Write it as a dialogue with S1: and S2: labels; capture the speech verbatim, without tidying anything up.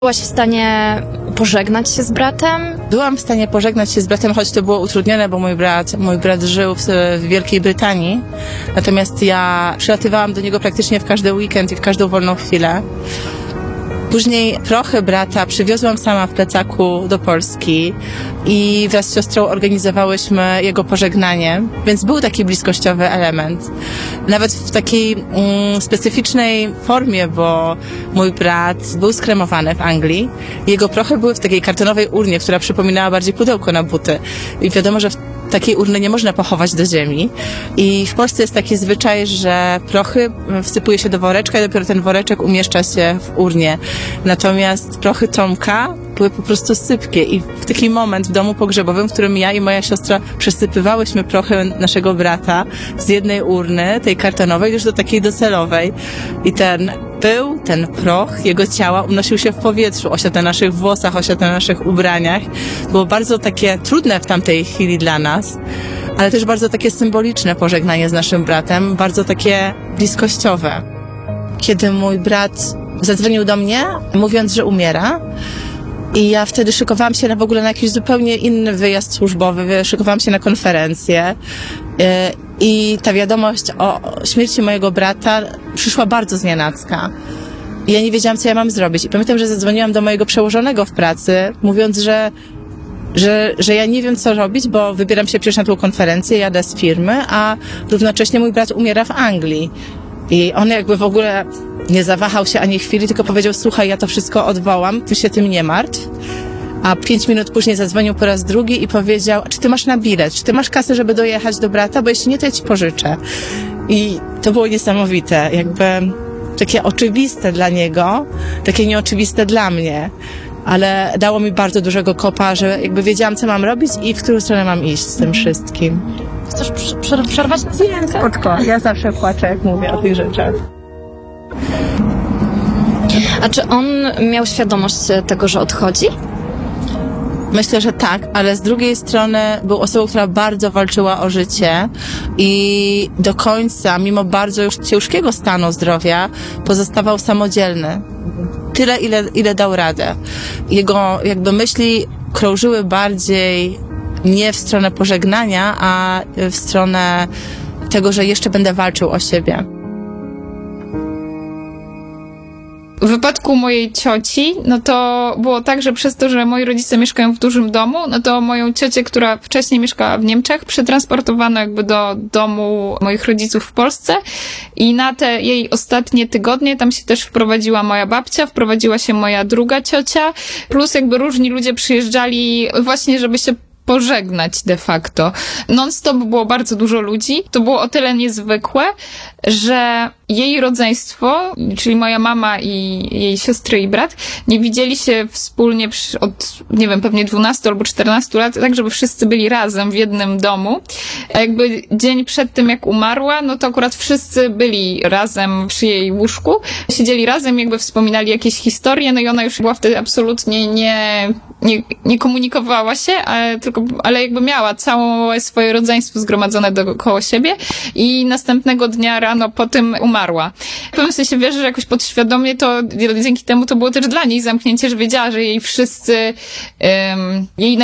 S1: Byłaś w stanie pożegnać się z bratem?
S2: Byłam w stanie pożegnać się z bratem, choć to było utrudnione, bo mój brat, mój brat żył w, w Wielkiej Brytanii. Natomiast ja przylatywałam do niego praktycznie w każdy weekend i w każdą wolną chwilę. Później prochy brata przywiozłam sama w plecaku do Polski i wraz z siostrą organizowałyśmy jego pożegnanie, więc był taki bliskościowy element. Nawet w takiej mm, specyficznej formie, bo mój brat był skremowany w Anglii. Jego prochy były w takiej kartonowej urnie, która przypominała bardziej pudełko na buty. I wiadomo, że w takiej urny nie można pochować do ziemi. I w Polsce jest taki zwyczaj, że prochy wsypuje się do woreczka i dopiero ten woreczek umieszcza się w urnie. Natomiast prochy Tomka były po prostu sypkie i w taki moment w domu pogrzebowym, w którym ja i moja siostra przesypywałyśmy prochy naszego brata z jednej urny, tej kartonowej, już do takiej docelowej. I ten pył, ten proch jego ciała unosił się w powietrzu, osiadł na naszych włosach, osiadł na naszych ubraniach. Było bardzo takie trudne w tamtej chwili dla nas, ale też bardzo takie symboliczne pożegnanie z naszym bratem, bardzo takie bliskościowe. Kiedy mój brat zadzwonił do mnie, mówiąc, że umiera, i ja wtedy szykowałam się na w ogóle na jakiś zupełnie inny wyjazd służbowy, szykowałam się na konferencję i ta wiadomość o śmierci mojego brata przyszła bardzo znienacka. I ja nie wiedziałam, co ja mam zrobić. I pamiętam, że zadzwoniłam do mojego przełożonego w pracy, mówiąc, że, że, że ja nie wiem, co robić, bo wybieram się przecież na tą konferencję, jadę z firmy, a równocześnie mój brat umiera w Anglii. I on jakby w ogóle nie zawahał się ani chwili, tylko powiedział: słuchaj, ja to wszystko odwołam, ty się tym nie martw. A pięć minut później zadzwonił po raz drugi i powiedział: czy ty masz na bilet, czy ty masz kasę, żeby dojechać do brata, bo jeśli nie, to ja ci pożyczę. I to było niesamowite, jakby takie oczywiste dla niego, takie nieoczywiste dla mnie, ale dało mi bardzo dużego kopa, że jakby wiedziałam, co mam robić i w którą stronę mam iść z tym wszystkim.
S1: Chcesz prze- przerwać na chwilę?
S2: Spoko, ja zawsze płaczę, jak mówię o tych rzeczach.
S1: A czy on miał świadomość tego, że odchodzi?
S2: Myślę, że tak, ale z drugiej strony był osobą, która bardzo walczyła o życie i do końca, mimo bardzo już ciężkiego stanu zdrowia, pozostawał samodzielny. Tyle, ile, ile dał radę. Jego jakby myśli krążyły bardziej nie w stronę pożegnania, a w stronę tego, że jeszcze będę walczył o siebie.
S3: W wypadku mojej cioci, no to było tak, że przez to, że moi rodzice mieszkają w dużym domu, no to moją ciocię, która wcześniej mieszkała w Niemczech, przetransportowano jakby do domu moich rodziców w Polsce i na te jej ostatnie tygodnie tam się też wprowadziła moja babcia, wprowadziła się moja druga ciocia, plus jakby różni ludzie przyjeżdżali właśnie, żeby się pożegnać de facto. Non-stop było bardzo dużo ludzi. To było o tyle niezwykłe, że jej rodzeństwo, czyli moja mama i jej siostry i brat, nie widzieli się wspólnie od, nie wiem, pewnie dwunastu albo czternastu lat, tak żeby wszyscy byli razem w jednym domu. A jakby dzień przed tym, jak umarła, no to akurat wszyscy byli razem przy jej łóżku. Siedzieli razem, jakby wspominali jakieś historie, no i ona już była wtedy absolutnie nie, nie, nie komunikowała się, ale tylko, ale jakby miała całe swoje rodzeństwo zgromadzone dookoła siebie i następnego dnia rano po tym umarła. W pewnym sensie wierzę, że jakoś podświadomie to dzięki temu to było też dla niej zamknięcie, że wiedziała, że jej wszyscy, um, jej